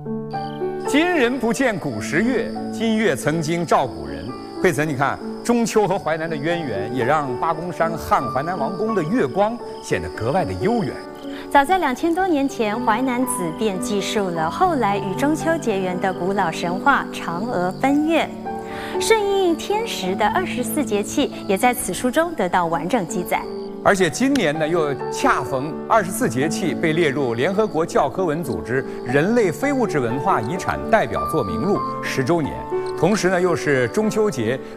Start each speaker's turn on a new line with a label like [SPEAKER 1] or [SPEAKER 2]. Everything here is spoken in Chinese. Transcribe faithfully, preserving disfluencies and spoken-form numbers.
[SPEAKER 1] 今人不见古时月，今月曾经照古人。惠岑，你看中秋和淮南的渊源，也让八公山汉淮南王宫的月光显得格外的悠远。
[SPEAKER 2] 早在两千多年前，淮南子便记述了后来与中秋结缘的古老神话嫦娥奔月。顺应天时的二十四节气，也在此书中得到完整记载。
[SPEAKER 1] 而且今年呢，又恰逢二十四节气被列入联合国教科文组织人类非物质文化遗产代表作名录十周年，同时呢，又是中秋节